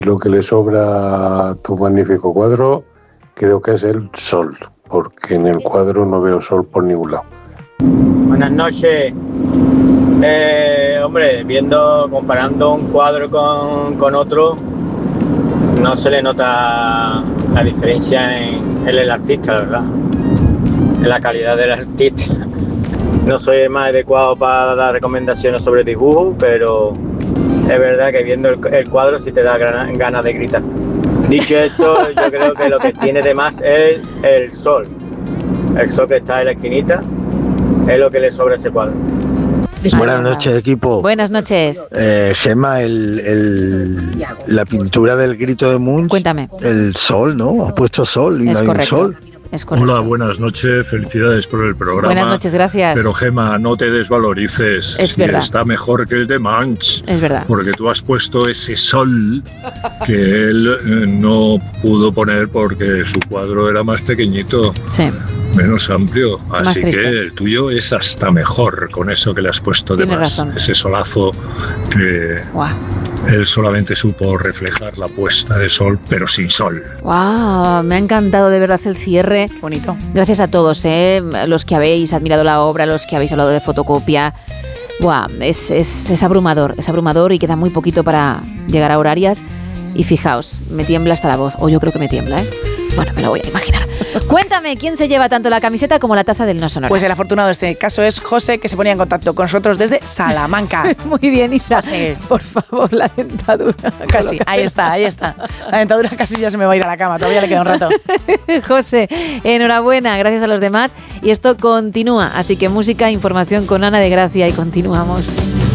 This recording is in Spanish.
Lo que le sobra a tu magnífico cuadro creo que es el sol, porque en el cuadro no veo sol por ningún lado. Buenas noches. Hombre, comparando un cuadro con otro, no se le nota la diferencia en el artista, la verdad, en la calidad del artista. No soy el más adecuado para dar recomendaciones sobre dibujo, pero es verdad que viendo el cuadro sí te da ganas de gritar. Dicho esto, yo creo que lo que tiene de más es el sol. El sol que está en la esquinita es lo que le sobra a ese cuadro. Buenas noches, equipo. Buenas noches. Gemma, la pintura del grito de Munch. Cuéntame. El sol, ¿no? Has puesto sol y Es no hay correcto. un sol. Es correcto. Hola, buenas noches, felicidades por el programa. Buenas noches, gracias. Pero Gemma, no te desvalorices. Es verdad. Está mejor que el de Munch. Es verdad. Porque tú has puesto ese sol que él no pudo poner porque su cuadro era más pequeñito. Sí. Menos amplio, Más así triste. que el tuyo es hasta mejor con eso que le has puesto de Tienes más. razón. Ese solazo que él solamente supo reflejar la puesta de sol, pero sin sol. Wow, me ha encantado de verdad el cierre. Bonito. Gracias a todos, los que habéis admirado la obra, los que habéis hablado de fotocopia. Wow, es abrumador y queda muy poquito para llegar a Horarias. Y fijaos, me tiembla hasta la voz, o yo creo que me tiembla, ¿eh? Bueno, me lo voy a imaginar. Cuéntame, ¿quién se lleva tanto la camiseta como la taza del No Sonoras? Pues el afortunado de este caso es José, que se ponía en contacto con nosotros desde Salamanca. Muy bien, Isa. José. Por favor, la dentadura. Casi, ahí está. La dentadura casi ya se me va a ir a la cama, todavía le queda un rato. José, enhorabuena, gracias a los demás. Y esto continúa, así que música, información con Ana de Gracia y continuamos.